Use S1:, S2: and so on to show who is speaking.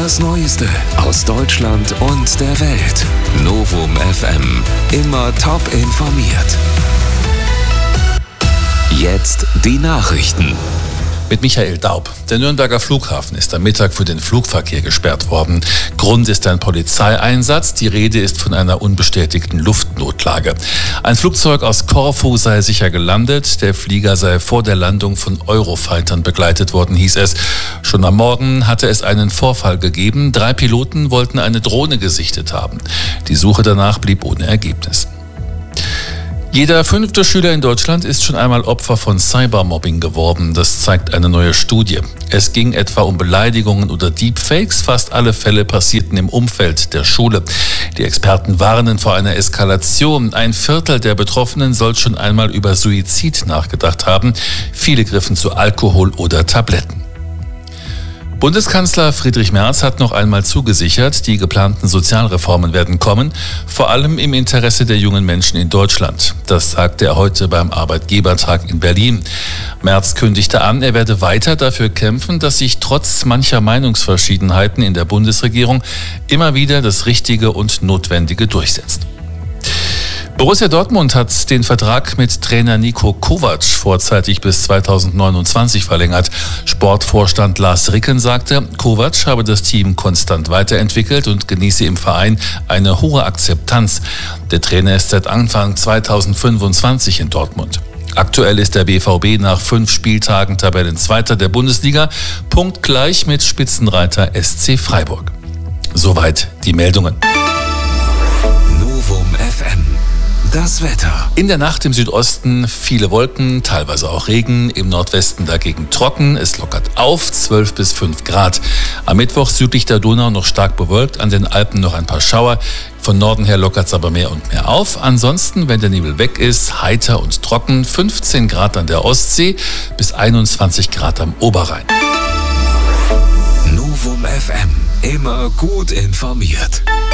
S1: Das Neueste aus Deutschland und der Welt. Novum FM. Immer top informiert. Jetzt die Nachrichten.
S2: Mit Michael Daub. Der Nürnberger Flughafen ist am Mittag für den Flugverkehr gesperrt worden. Grund ist ein Polizeieinsatz. Die Rede ist von einer unbestätigten Luftnotlage. Ein Flugzeug aus Korfu sei sicher gelandet. Der Flieger sei vor der Landung von Eurofightern begleitet worden, hieß es. Schon am Morgen hatte es einen Vorfall gegeben. 3 Piloten wollten eine Drohne gesichtet haben. Die Suche danach blieb ohne Ergebnis. Jeder 5. Schüler in Deutschland ist schon einmal Opfer von Cybermobbing geworden. Das zeigt eine neue Studie. Es ging etwa um Beleidigungen oder Deepfakes. Fast alle Fälle passierten im Umfeld der Schule. Die Experten warnen vor einer Eskalation. 1/4 der Betroffenen soll schon einmal über Suizid nachgedacht haben. Viele griffen zu Alkohol oder Tabletten. Bundeskanzler Friedrich Merz hat noch einmal zugesichert, die geplanten Sozialreformen werden kommen, vor allem im Interesse der jungen Menschen in Deutschland. Das sagte er heute beim Arbeitgebertag in Berlin. Merz kündigte an, er werde weiter dafür kämpfen, dass sich trotz mancher Meinungsverschiedenheiten in der Bundesregierung immer wieder das Richtige und Notwendige durchsetzt. Borussia Dortmund hat den Vertrag mit Trainer Niko Kovac vorzeitig bis 2029 verlängert. Sportvorstand Lars Ricken sagte, Kovac habe das Team konstant weiterentwickelt und genieße im Verein eine hohe Akzeptanz. Der Trainer ist seit Anfang 2025 in Dortmund. Aktuell ist der BVB nach 5 Spieltagen Tabellenzweiter der Bundesliga, punktgleich mit Spitzenreiter SC Freiburg. Soweit die Meldungen.
S1: Novum FM. Das Wetter.
S2: In der Nacht im Südosten viele Wolken, teilweise auch Regen, im Nordwesten dagegen trocken. Es lockert auf, 12 bis 5 Grad. Am Mittwoch südlich der Donau noch stark bewölkt, an den Alpen noch ein paar Schauer. Von Norden her lockert es aber mehr und mehr auf. Ansonsten, wenn der Nebel weg ist, heiter und trocken, 15 Grad an der Ostsee bis 21 Grad am Oberrhein.
S1: Novum FM. Immer gut informiert.